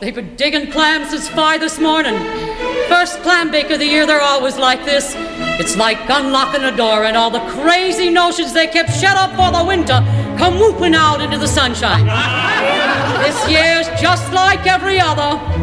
They've been digging clams since 5 this morning. First clam bake of the year, they're always like this. It's like unlocking a door and all the crazy notions they kept shut up for the winter come whooping out into the sunshine. This year's just like every other.